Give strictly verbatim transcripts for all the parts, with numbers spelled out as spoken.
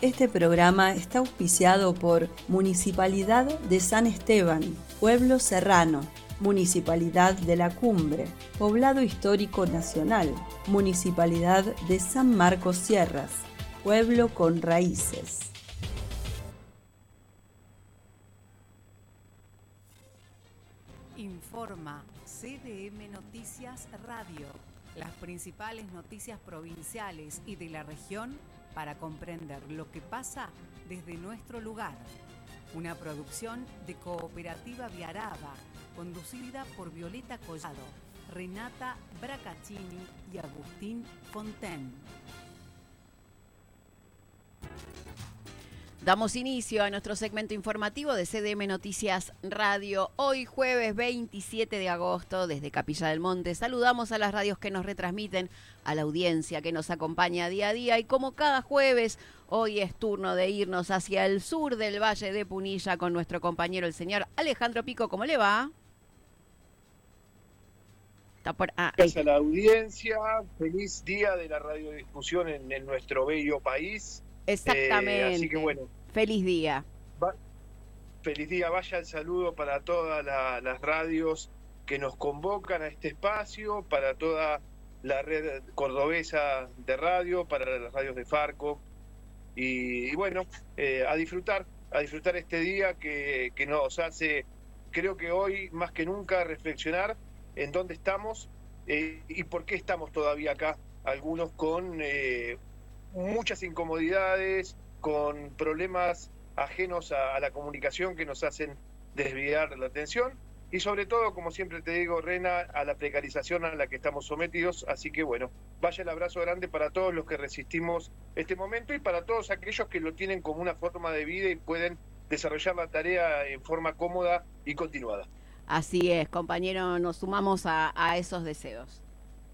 Este programa está auspiciado por Municipalidad de San Esteban, Pueblo Serrano, Municipalidad de la Cumbre, Poblado Histórico Nacional, Municipalidad de San Marcos Sierras, Pueblo con Raíces. Informa C D M Noticias Radio, las principales noticias provinciales y de la región para comprender lo que pasa desde nuestro lugar. Una producción de Cooperativa Viaraba, conducida por Violeta Collado, Renata Bracaccini y Agustín Fonten. Damos inicio a nuestro segmento informativo de C D M Noticias Radio. Hoy jueves veintisiete de agosto desde Capilla del Monte. Saludamos a las radios que nos retransmiten, a la audiencia que nos acompaña día a día y como cada jueves, hoy es turno de irnos hacia el sur del Valle de Punilla con nuestro compañero el señor Alejandro Pico. ¿Cómo le va? Está por... ah, Gracias a la audiencia. Feliz día de la radiodifusión en, en nuestro bello país. Exactamente. Eh, así que bueno. Feliz día. Va, feliz día. Vaya el saludo para todas la, las radios que nos convocan a este espacio, para toda la red cordobesa de radio, para las radios de Farco. Y, y bueno, eh, a disfrutar, a disfrutar este día que, que nos hace, creo que hoy más que nunca, reflexionar en dónde estamos eh, y por qué estamos todavía acá, algunos con eh, muchas incomodidades, con problemas ajenos a, a la comunicación que nos hacen desviar la atención y sobre todo, como siempre te digo, Rena, a la precarización a la que estamos sometidos. Así que bueno, vaya el abrazo grande para todos los que resistimos este momento y para todos aquellos que lo tienen como una forma de vida y pueden desarrollar la tarea en forma cómoda y continuada. Así es, compañero, nos sumamos a, a esos deseos.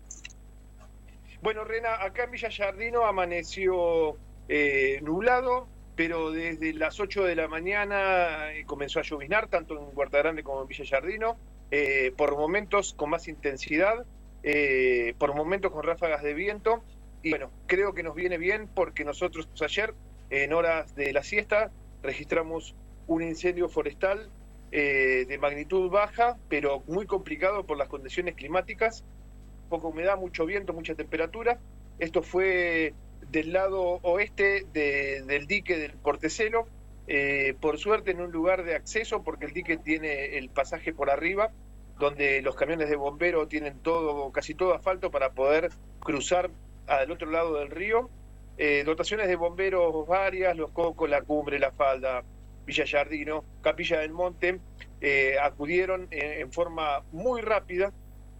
Bueno, Rena, acá en Villa Giardino amaneció eh, nublado, pero desde las ocho de la mañana comenzó a lloviznar, tanto en Huerta Grande como en Villa Giardino, eh, por momentos con más intensidad, eh, por momentos con ráfagas de viento, y bueno, creo que nos viene bien porque nosotros ayer, en horas de la siesta, registramos un incendio forestal eh, de magnitud baja, pero muy complicado por las condiciones climáticas, poca humedad, mucho viento, mucha temperatura. Esto fue del lado oeste de, del dique del Portecelo, eh, por suerte en un lugar de acceso, porque el dique tiene el pasaje por arriba, donde los camiones de bomberos tienen todo, casi todo asfalto para poder cruzar al otro lado del río. Eh, dotaciones de bomberos varias, Los Cocos, La Cumbre, La Falda, Villa Giardino, Capilla del Monte, eh, acudieron en, en forma muy rápida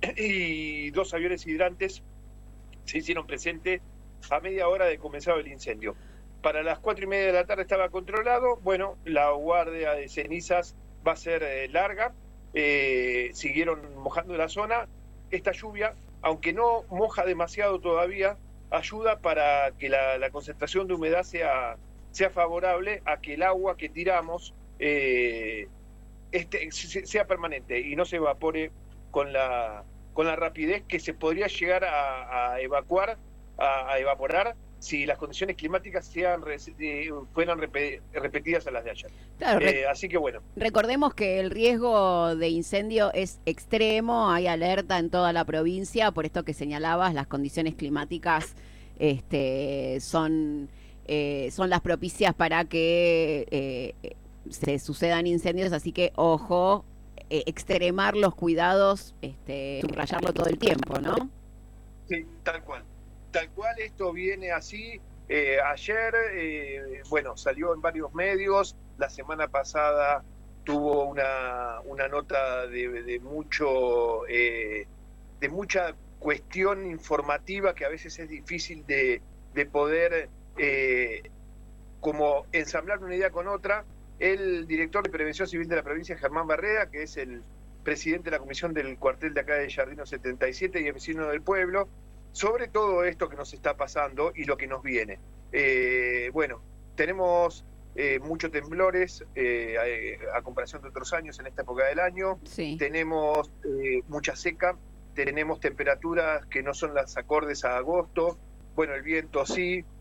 y dos aviones hidrantes se hicieron presentes a media hora de comenzado el incendio. Para las cuatro y media de la tarde estaba controlado. Bueno, la guardia de cenizas va a ser eh, larga. Eh, siguieron mojando la zona. Esta lluvia, aunque no moja demasiado todavía, ayuda para que la, la concentración de humedad sea, sea favorable a que el agua que tiramos eh, este, sea permanente y no se evapore con la, con la rapidez que se podría llegar a, a evacuar, a, a evaporar, si las condiciones climáticas sean, eh, fueran rep repetidas a las de ayer. Claro, eh, así que bueno. Recordemos que el riesgo de incendio es extremo, hay alerta en toda la provincia, por esto que señalabas, las condiciones climáticas este, son, eh, son las propicias para que eh, se sucedan incendios, así que ojo, eh, extremar los cuidados, este, subrayarlo todo el tiempo, ¿no? Sí, tal cual. Tal cual, esto viene así. Eh, ayer, eh, bueno, salió en varios medios. La semana pasada tuvo una, una nota de, de mucho eh, de mucha cuestión informativa que a veces es difícil de, de poder eh, como ensamblar una idea con otra. El director de Prevención Civil de la provincia, Germán Barreda, que es el presidente de la comisión del cuartel de acá de Giardino setenta y siete y el vecino del pueblo, sobre todo esto que nos está pasando y lo que nos viene. Eh, bueno, tenemos eh, muchos temblores eh, a, a comparación de otros años en esta época del año. Sí. Tenemos eh, mucha seca, tenemos temperaturas que no son las acordes a agosto. Bueno, el viento sí,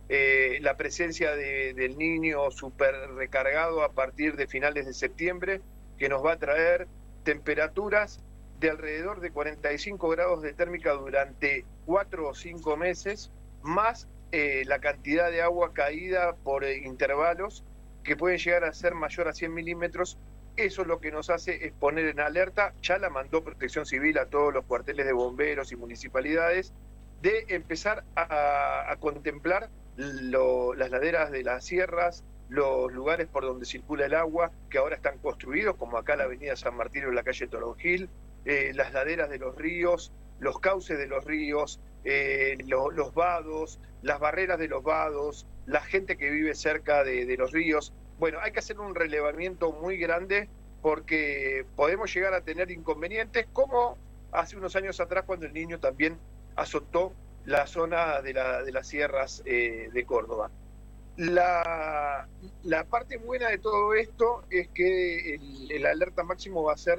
eh, la presencia de, del niño súper recargado a partir de finales de septiembre, que nos va a traer temperaturas de alrededor de cuarenta y cinco grados de térmica durante cuatro o cinco meses, más eh, la cantidad de agua caída por eh, intervalos que pueden llegar a ser mayor a cien milímetros. Eso lo que nos hace es poner en alerta, ya la mandó Protección Civil a todos los cuarteles de bomberos y municipalidades, de empezar a, a contemplar lo, las laderas de las sierras, los lugares por donde circula el agua, que ahora están construidos, como acá la avenida San Martín o la calle Toronjil, eh, las laderas de los ríos, los cauces de los ríos, eh, lo, los vados, las barreras de los vados, la gente que vive cerca de, de los ríos. Bueno, hay que hacer un relevamiento muy grande porque podemos llegar a tener inconvenientes como hace unos años atrás cuando el Niño también azotó la zona de, la, de las sierras eh, de Córdoba. La, la parte buena de todo esto es que el, el alerta máximo va a ser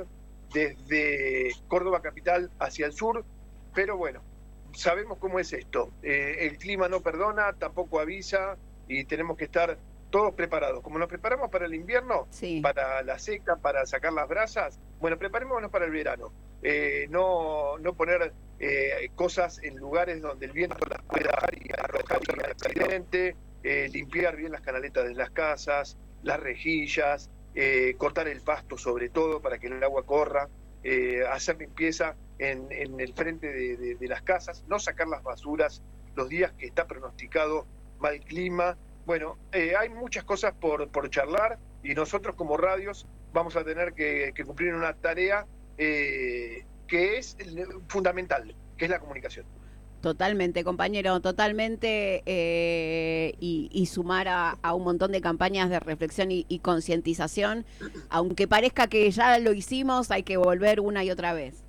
desde Córdoba capital hacia el sur, pero bueno, sabemos cómo es esto. Eh, el clima no perdona, tampoco avisa y tenemos que estar todos preparados. Como nos preparamos para el invierno, sí, para la seca, para sacar las brasas, bueno, preparémonos para el verano. Eh, no, no poner eh, cosas en lugares donde el viento las pueda dar y arrojar un accidente, eh, limpiar bien las canaletas de las casas, las rejillas, eh, cortar el pasto sobre todo para que el agua corra, eh, hacer limpieza en, en el frente de, de, de las casas, no sacar las basuras los días que está pronosticado mal clima. Bueno, eh, hay muchas cosas por, por charlar y nosotros como radios vamos a tener que, que cumplir una tarea eh, que es fundamental, que es la comunicación. Totalmente, compañero, totalmente, eh, y, y sumar a, a un montón de campañas de reflexión y, y concientización. Aunque parezca que ya lo hicimos, hay que volver una y otra vez.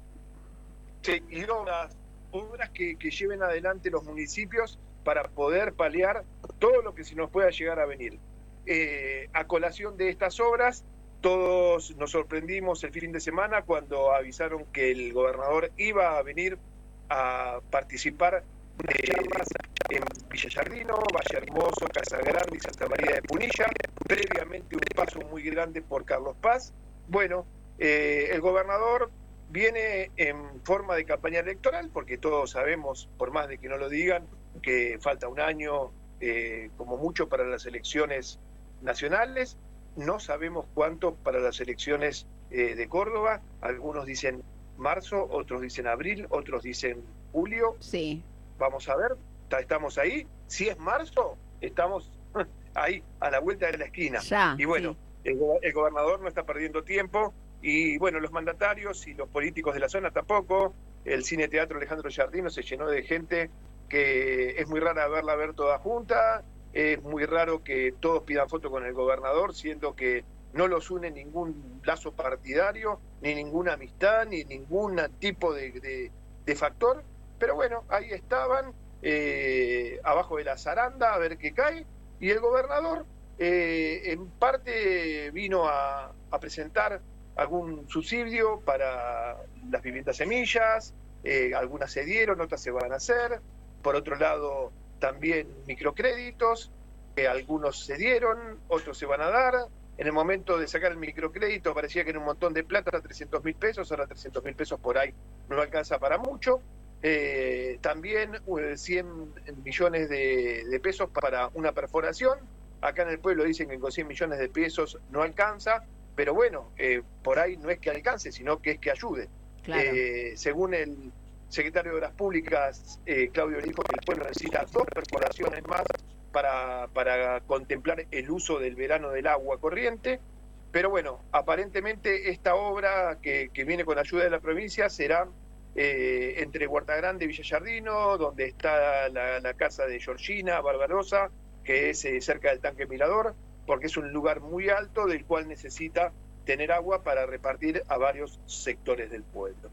Sí, y obras, obras que, que lleven adelante los municipios para poder paliar todo lo que se nos pueda llegar a venir. Eh, a colación de estas obras, todos nos sorprendimos el fin de semana cuando avisaron que el gobernador iba a venir a participar de charlas en Villa Yardino, Valle Hermoso, Casa Grande y Santa María de Punilla, previamente un paso muy grande por Carlos Paz. Bueno, eh, el gobernador viene en forma de campaña electoral, porque todos sabemos, por más de que no lo digan, que falta un año eh, como mucho para las elecciones nacionales, no sabemos cuánto para las elecciones eh, de Córdoba, algunos dicen marzo, otros dicen abril, otros dicen julio. Sí. Vamos a ver, estamos ahí. Si es marzo, estamos ahí, a la vuelta de la esquina. Ya, y bueno, sí. el, el gobernador no está perdiendo tiempo, y bueno, los mandatarios y los políticos de la zona tampoco. El Cine Teatro Alejandro Yardino se llenó de gente que es muy rara verla ver toda junta, es muy raro que todos pidan foto con el gobernador, siendo que no los une ningún lazo partidario, ni ninguna amistad, ni ningún tipo de, de, de factor, pero bueno, ahí estaban, eh, abajo de la zaranda, a ver qué cae, y el gobernador eh, en parte vino a, a presentar algún subsidio para las viviendas semillas, eh, algunas se dieron, otras se van a hacer, por otro lado también microcréditos, que algunos se dieron, otros se van a dar. En el momento de sacar el microcrédito parecía que era un montón de plata, trescientos mil pesos, ahora trescientos mil pesos por ahí no alcanza para mucho. Eh, también eh, cien millones de, de pesos para una perforación. Acá en el pueblo dicen que con cien millones de pesos no alcanza, pero bueno, eh, por ahí no es que alcance, sino que es que ayude. Claro. Eh, según el secretario de Obras Públicas, eh, Claudio, dijo que el pueblo necesita dos perforaciones más para, para contemplar el uso del verano del agua corriente, pero bueno, aparentemente esta obra que, que viene con ayuda de la provincia será eh, entre Huerta Grande y Villa Yardino, donde está la, la casa de Georgina Barbarosa, que es eh, cerca del tanque Mirador, porque es un lugar muy alto del cual necesita tener agua para repartir a varios sectores del pueblo.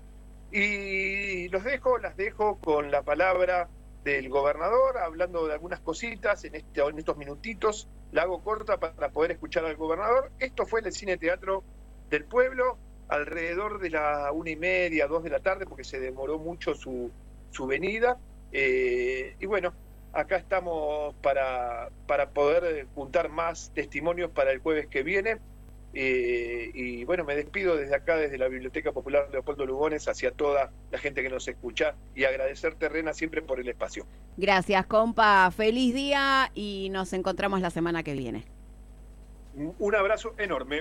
Y los dejo, las dejo con la palabra del gobernador, hablando de algunas cositas en, este, en estos minutitos. La hago corta para poder escuchar al gobernador. Esto fue en el Cine Teatro del Pueblo, alrededor de la una y media, dos de la tarde, porque se demoró mucho su, su venida. Eh, y bueno, acá estamos para, para poder juntar más testimonios para el jueves que viene. Eh, y bueno, me despido desde acá, desde la Biblioteca Popular Leopoldo Lugones, hacia toda la gente que nos escucha, y agradecerte, Rena, siempre por el espacio. Gracias, compa. Feliz día y nos encontramos la semana que viene. Un abrazo enorme.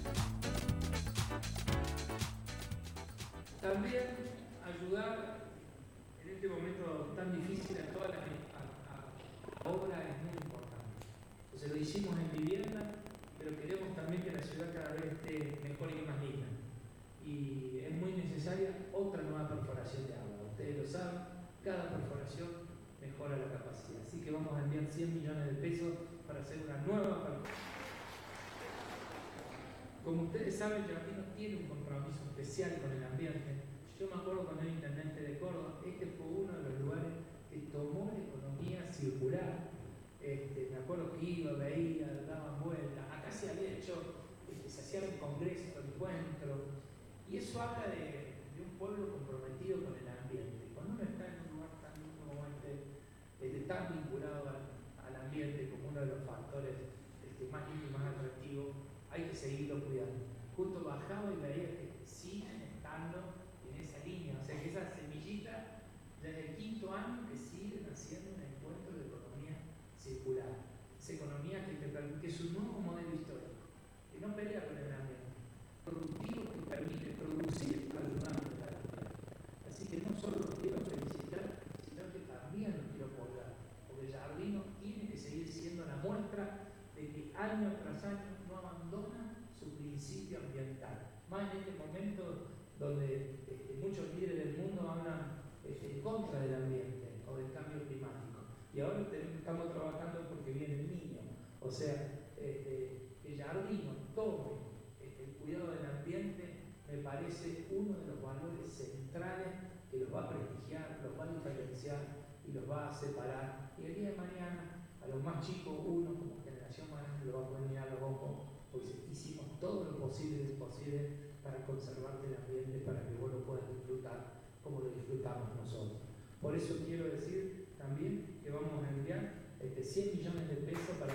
También ayudar en este momento tan difícil a toda la, a, a la obra es muy importante. Entonces lo hicimos en vivienda, pero queremos también que la ciudad cada vez esté mejor y más linda. Y es muy necesaria otra nueva perforación de agua. Ustedes lo saben, cada perforación mejora la capacidad. Así que vamos a enviar cien millones de pesos para hacer una nueva perforación. Como ustedes saben, Jardino tiene un compromiso especial con el ambiente. Yo me acuerdo cuando era intendente de Córdoba, este fue uno de los lugares que tomó la economía circular. Este, me acuerdo que iba, veía, daban vueltas. Acá se había hecho, este, se hacían congresos, encuentros. Y eso habla de, de un pueblo comprometido con el ambiente. Cuando uno está en un lugar tan lindo como este, este tan vinculado al, al ambiente como uno de los factores este, más lindos y más atractivos, hay que seguirlo cuidando. Justo bajaba y veía que siguen estando en esa línea, o sea que esa semillita desde el quinto año que siguen haciendo un encuentro de economía circular, esa economía que, te, que es un nuevo modelo histórico, que no pelea con el ambiente, productivo que permite producir ayudando al ambiente. Así que no solo los quiero felicitar, sino que también los quiero apoyar, porque Jardino tiene que seguir siendo la muestra de que año tras año no abandona su principio ambiental. Más en este momento donde este, muchos líderes del mundo hablan este, en contra del ambiente o del cambio climático. Y ahora tenemos, estamos trabajando porque viene el niño. O sea, este, que Jardino tome este, el cuidado del ambiente me parece uno de los valores centrales que los va a prestigiar, los va a diferenciar y los va a separar. Y el día de mañana, a los más chicos, uno como generación más grande lo va a poder mirar a los ojos, porque hicimos todo lo posible y imposible para conservarte el ambiente, para que vos lo puedas disfrutar como lo disfrutamos nosotros. Por eso quiero decir también que vamos a enviar este, cien millones de pesos para